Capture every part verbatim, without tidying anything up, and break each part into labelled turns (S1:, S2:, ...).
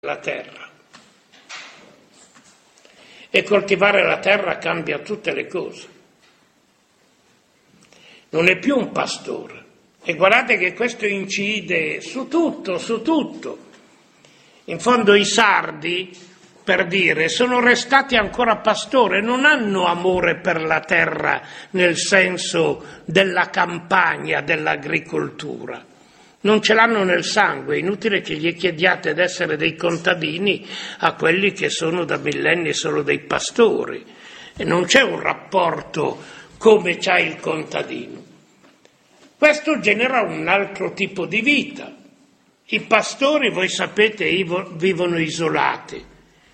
S1: la terra. E coltivare la terra cambia tutte le cose. Non è più un pastore. E guardate che questo incide su tutto, su tutto. In fondo i sardi, per dire, sono restati ancora pastori, non hanno amore per la terra nel senso della campagna, dell'agricoltura. Non ce l'hanno nel sangue, è inutile che gli chiediate di essere dei contadini a quelli che sono da millenni solo dei pastori. E non c'è un rapporto come c'ha il contadino. Questo genera un altro tipo di vita. I pastori, voi sapete, vivono isolati.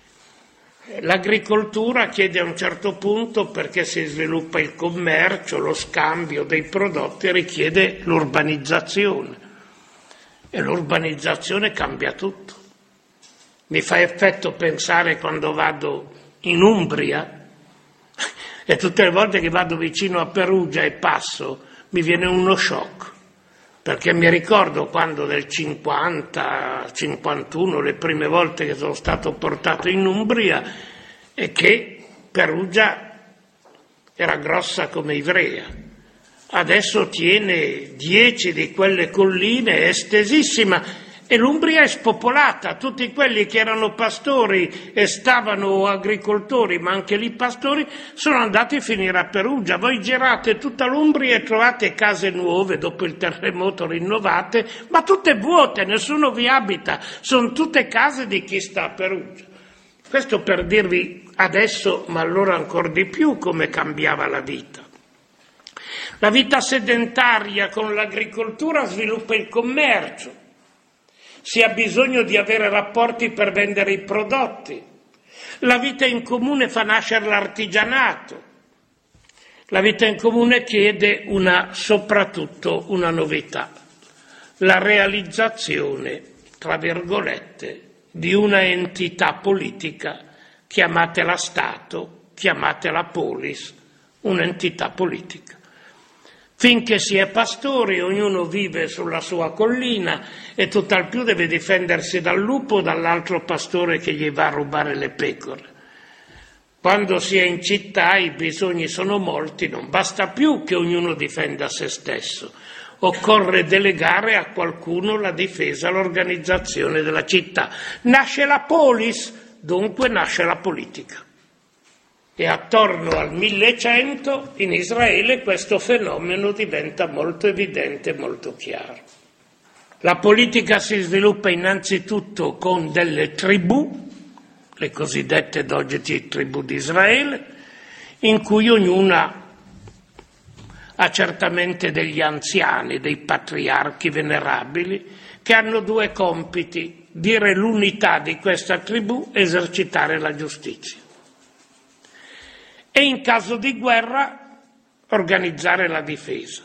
S1: L'agricoltura chiede a un certo punto, perché si sviluppa il commercio, lo scambio dei prodotti, richiede l'urbanizzazione. E l'urbanizzazione cambia tutto. Mi fa effetto pensare quando vado in Umbria e tutte le volte che vado vicino a Perugia e passo mi viene uno shock, perché mi ricordo quando nel cinquanta cinquantuno, le prime volte che sono stato portato in Umbria, e che Perugia era grossa come Ivrea. Adesso tiene dieci di quelle colline, è estesissima, e l'Umbria è spopolata. Tutti quelli che erano pastori e stavano agricoltori, ma anche lì pastori, sono andati a finire a Perugia. Voi girate tutta l'Umbria e trovate case nuove, dopo il terremoto rinnovate, ma tutte vuote, nessuno vi abita, sono tutte case di chi sta a Perugia. Questo per dirvi adesso, ma allora ancora di più, come cambiava la vita. La vita sedentaria con l'agricoltura sviluppa il commercio, si ha bisogno di avere rapporti per vendere i prodotti. La vita in comune fa nascere l'artigianato. La vita in comune chiede una, soprattutto una novità, la realizzazione, tra virgolette, di una entità politica, chiamatela Stato, chiamatela polis, un'entità politica. Finché si è pastori, ognuno vive sulla sua collina e tutt'al più deve difendersi dal lupo o dall'altro pastore che gli va a rubare le pecore. Quando si è in città i bisogni sono molti, non basta più che ognuno difenda se stesso. Occorre delegare a qualcuno la difesa, l'organizzazione della città. Nasce la polis, dunque nasce la politica. E attorno al millecento in Israele questo fenomeno diventa molto evidente, molto chiaro. La politica si sviluppa innanzitutto con delle tribù, le cosiddette d'oggi tribù di Israele, in cui ognuna ha certamente degli anziani, dei patriarchi venerabili, che hanno due compiti: dire l'unità di questa tribù, esercitare la giustizia. E in caso di guerra organizzare la difesa.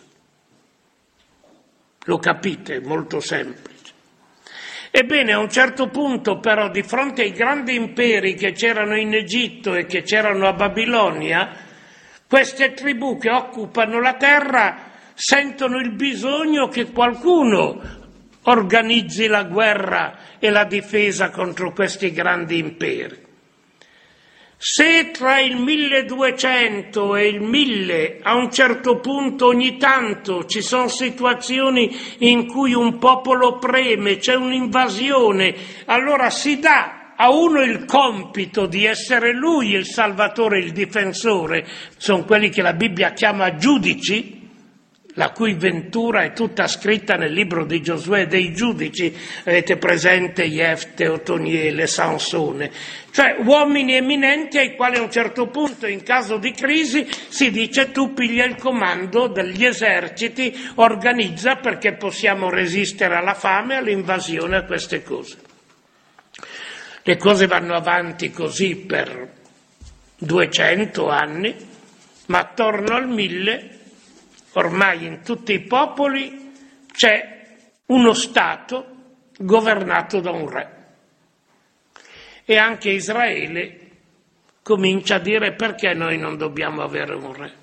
S1: Lo capite? È molto semplice. Ebbene, a un certo punto però, di fronte ai grandi imperi che c'erano in Egitto e che c'erano a Babilonia, queste tribù che occupano la terra sentono il bisogno che qualcuno organizzi la guerra e la difesa contro questi grandi imperi. Se tra il milleduecento e il mille a un certo punto ogni tanto ci sono situazioni in cui un popolo preme, c'è un'invasione, allora si dà a uno il compito di essere lui il salvatore, il difensore, sono quelli che la Bibbia chiama giudici, la cui ventura è tutta scritta nel libro di Giosuè dei giudici. Avete presente Jefte, Otoniele, Sansone, cioè uomini eminenti ai quali a un certo punto, in caso di crisi, si dice: tu piglia il comando degli eserciti, organizza, perché possiamo resistere alla fame, all'invasione, a queste cose. Le cose vanno avanti così per duecento anni, ma attorno al mille ormai in tutti i popoli c'è uno Stato governato da un re. E anche Israele comincia a dire: perché noi non dobbiamo avere un re?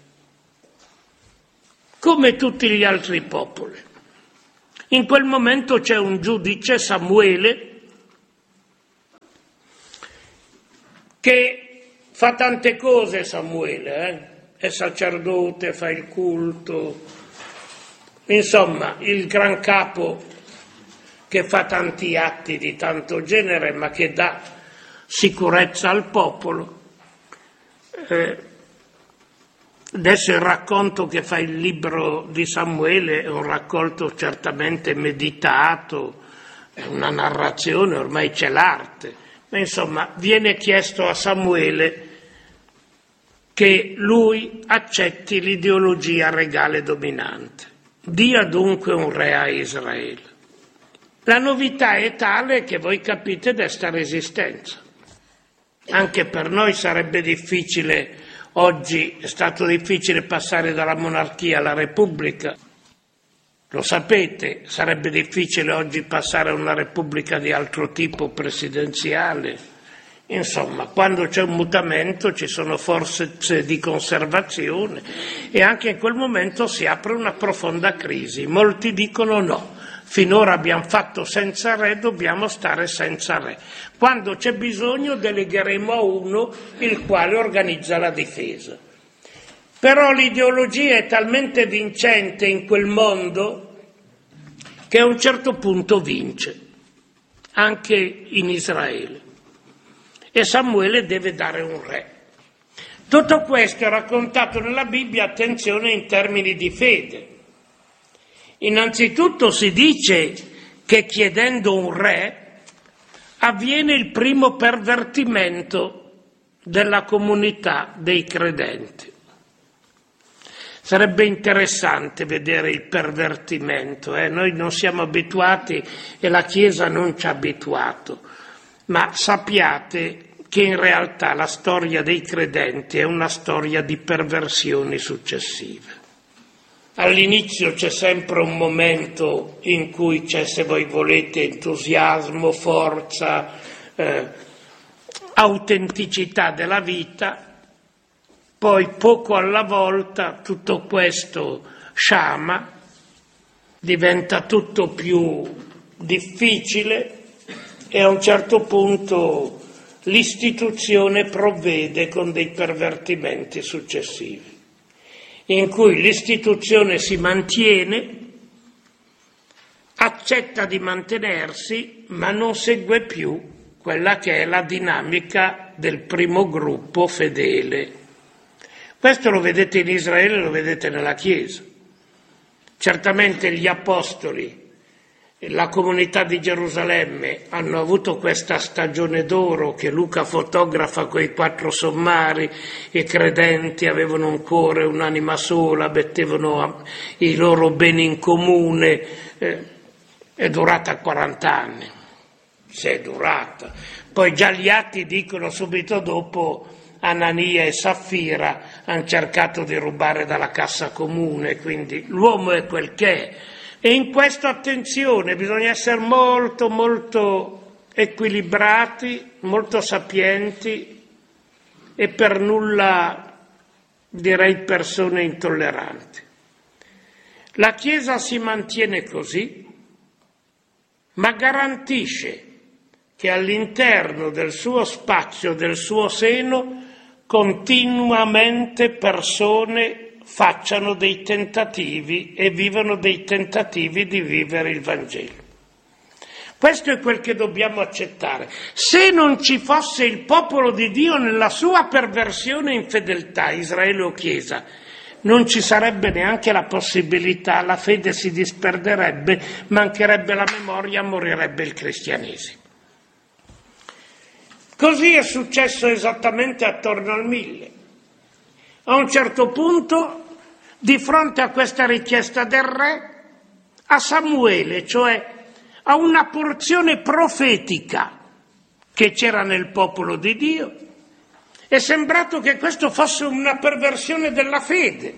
S1: Come tutti gli altri popoli. In quel momento c'è un giudice, Samuele, che fa tante cose Samuele, eh? È sacerdote, fa il culto, insomma, il gran capo che fa tanti atti di tanto genere, ma che dà sicurezza al popolo. Eh, adesso il racconto che fa il libro di Samuele è un racconto certamente meditato, è una narrazione, ormai c'è l'arte, ma insomma viene chiesto a Samuele che lui accetti l'ideologia regale dominante. Dia dunque un re a Israele. La novità è tale che voi capite desta resistenza. Anche per noi sarebbe difficile, oggi è stato difficile passare dalla monarchia alla repubblica. Lo sapete, sarebbe difficile oggi passare a una repubblica di altro tipo presidenziale. Insomma, quando c'è un mutamento ci sono forze di conservazione e anche in quel momento si apre una profonda crisi. Molti dicono no, finora abbiamo fatto senza re, dobbiamo stare senza re. Quando c'è bisogno delegheremo a uno il quale organizza la difesa. Però l'ideologia è talmente vincente in quel mondo che a un certo punto vince, anche in Israele. E Samuele deve dare un re. Tutto questo è raccontato nella Bibbia, attenzione, in termini di fede. Innanzitutto si dice che chiedendo un re avviene il primo pervertimento della comunità dei credenti. Sarebbe interessante vedere il pervertimento, eh? Noi non siamo abituati e la Chiesa non ci ha abituato. Ma sappiate che in realtà la storia dei credenti è una storia di perversioni successive. All'inizio c'è sempre un momento in cui c'è, se voi volete, entusiasmo, forza, eh, autenticità della vita, poi poco alla volta tutto questo sciama, diventa tutto più difficile, e a un certo punto l'istituzione provvede con dei pervertimenti successivi, in cui l'istituzione si mantiene, accetta di mantenersi, ma non segue più quella che è la dinamica del primo gruppo fedele. Questo lo vedete in Israele, lo vedete nella Chiesa. Certamente gli apostoli, la comunità di Gerusalemme hanno avuto questa stagione d'oro che Luca fotografa coi quattro sommari, i credenti avevano un cuore, un'anima sola, mettevano i loro beni in comune, eh, è durata quaranta anni, se è durata. Poi già gli atti dicono subito dopo Anania e Saffira hanno cercato di rubare dalla cassa comune, quindi l'uomo è quel che è. E in questo, attenzione, bisogna essere molto, molto equilibrati, molto sapienti e per nulla, direi, persone intolleranti. La Chiesa si mantiene così, ma garantisce che all'interno del suo spazio, del suo seno, continuamente persone facciano dei tentativi e vivano dei tentativi di vivere il Vangelo. Questo è quel che dobbiamo accettare. Se non ci fosse il popolo di Dio nella sua perversione e infedeltà, Israele o Chiesa, non ci sarebbe neanche la possibilità, la fede si disperderebbe, mancherebbe la memoria, morirebbe il cristianesimo. Così è successo esattamente attorno al mille. A un certo punto, di fronte a questa richiesta del re, a Samuele, cioè a una porzione profetica che c'era nel popolo di Dio, è sembrato che questo fosse una perversione della fede.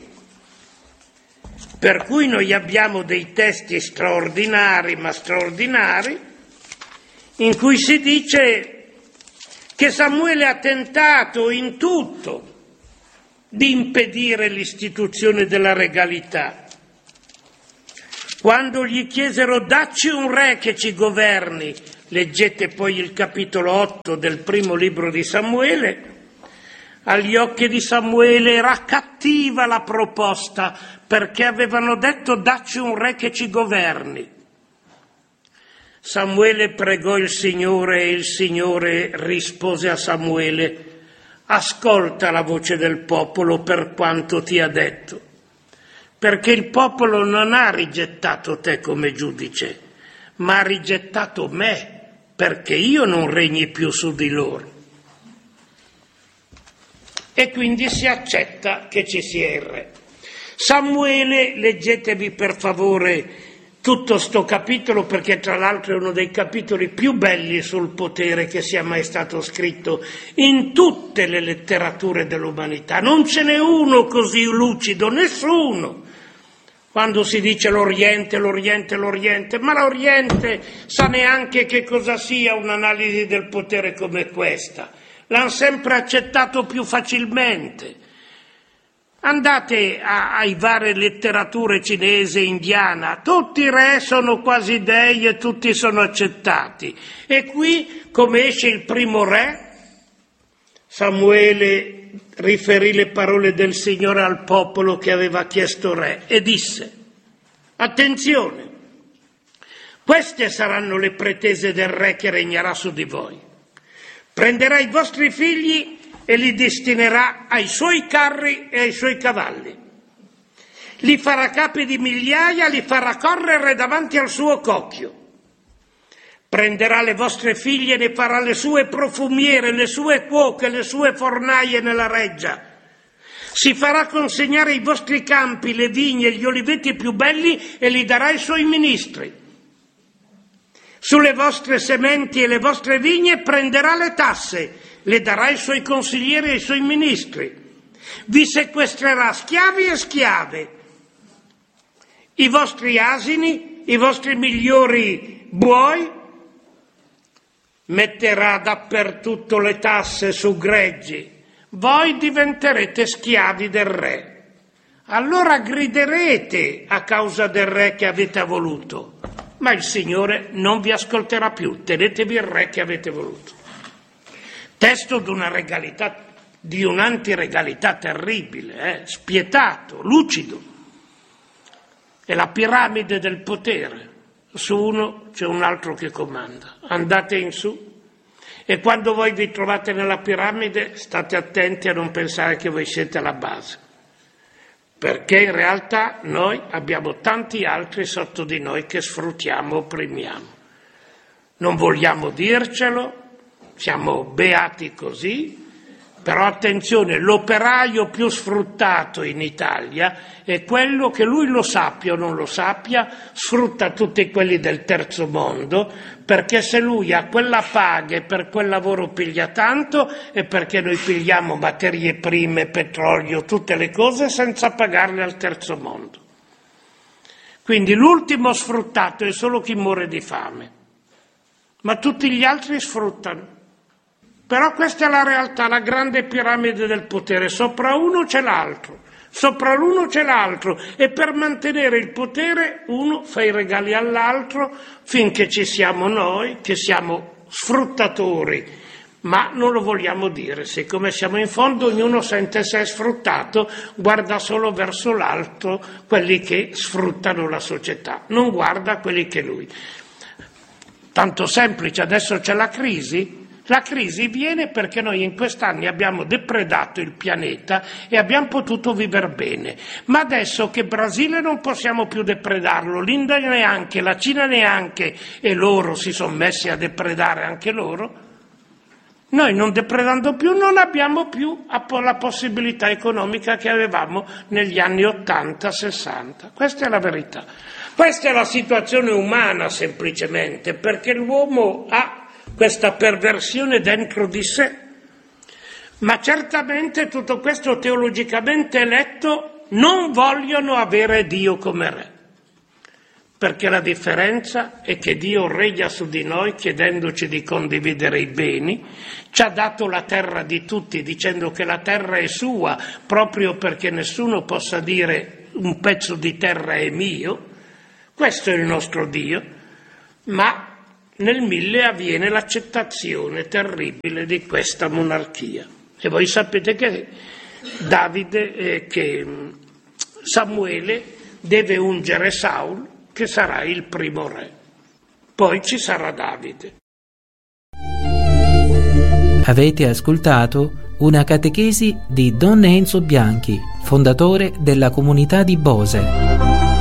S1: Per cui noi abbiamo dei testi straordinari, ma straordinari, in cui si dice che Samuele ha tentato in tutto di impedire l'istituzione della regalità. Quando gli chiesero dacci un re che ci governi, leggete poi il capitolo otto del primo libro di Samuele. Agli occhi di Samuele era cattiva la proposta, perché avevano detto: dacci un re che ci governi. Samuele pregò il Signore e il Signore rispose a Samuele: ascolta la voce del popolo per quanto ti ha detto, perché il popolo non ha rigettato te come giudice, ma ha rigettato me, perché io non regni più su di loro. E quindi si accetta che ci sia il re. Samuele, leggetevi per favore tutto sto capitolo, perché tra l'altro è uno dei capitoli più belli sul potere che sia mai stato scritto in tutte le letterature dell'umanità. Non ce n'è uno così lucido, nessuno. Quando si dice l'Oriente, l'Oriente, l'Oriente, ma l'Oriente sa neanche che cosa sia un'analisi del potere come questa. L'hanno sempre accettato più facilmente. Andate a, ai varie letterature cinese e indiana, tutti i re sono quasi dei e tutti sono accettati. E qui, come esce il primo re, Samuele riferì le parole del Signore al popolo che aveva chiesto re e disse: attenzione, queste saranno le pretese del re che regnerà su di voi. Prenderà i vostri figli e li destinerà ai suoi carri e ai suoi cavalli. Li farà capi di migliaia, li farà correre davanti al suo cocchio. Prenderà le vostre figlie e ne farà le sue profumiere, le sue cuoche, le sue fornaie nella reggia. Si farà consegnare i vostri campi, le vigne, gli oliveti più belli e li darà ai suoi ministri. Sulle vostre sementi e le vostre vigne prenderà le tasse, le darà ai suoi consiglieri e ai suoi ministri. Vi sequestrerà schiavi e schiave. I vostri asini, i vostri migliori buoi, metterà dappertutto le tasse su greggi. Voi diventerete schiavi del re. Allora griderete a causa del re che avete voluto, ma il Signore non vi ascolterà più. Tenetevi il re che avete voluto. Testo di una regalità, di un'antiregalità terribile, eh? Spietato, lucido. È la piramide del potere. Su uno c'è un altro che comanda. Andate in su e quando voi vi trovate nella piramide state attenti a non pensare che voi siete alla base, perché in realtà noi abbiamo tanti altri sotto di noi che sfruttiamo, opprimiamo. Non vogliamo dircelo, siamo beati così, però attenzione, l'operaio più sfruttato in Italia è quello che, lui lo sappia o non lo sappia, sfrutta tutti quelli del terzo mondo, perché se lui ha quella paga e per quel lavoro piglia tanto, è perché noi pigliamo materie prime, petrolio, tutte le cose senza pagarle al terzo mondo. Quindi l'ultimo sfruttato è solo chi muore di fame, ma tutti gli altri sfruttano. Però questa è la realtà, la grande piramide del potere. Sopra uno c'è l'altro, sopra l'uno c'è l'altro, e per mantenere il potere uno fa i regali all'altro finché ci siamo noi, che siamo sfruttatori, ma non lo vogliamo dire. Siccome siamo in fondo, ognuno sente sé sfruttato, guarda solo verso l'alto quelli che sfruttano la società, non guarda quelli che lui. Tanto semplice, adesso c'è la crisi. La crisi viene perché noi in quest'anni abbiamo depredato il pianeta e abbiamo potuto vivere bene, ma adesso che Brasile non possiamo più depredarlo, l'India neanche, la Cina neanche, e loro si sono messi a depredare anche loro, noi non depredando più non abbiamo più la possibilità economica che avevamo negli anni ottanta sessanta. Questa è la verità. Questa è la situazione umana semplicemente, perché l'uomo ha questa perversione dentro di sé, ma certamente tutto questo teologicamente letto non vogliono avere Dio come re, perché la differenza è che Dio regna su di noi chiedendoci di condividere i beni, ci ha dato la terra di tutti dicendo che la terra è sua proprio perché nessuno possa dire un pezzo di terra è mio. Questo è il nostro Dio, ma nel mille avviene l'accettazione terribile di questa monarchia. E voi sapete che Davide, eh, che Samuele deve ungere Saul, che sarà il primo re. Poi ci sarà Davide.
S2: Avete ascoltato una catechesi di Don Enzo Bianchi, fondatore della comunità di Bose.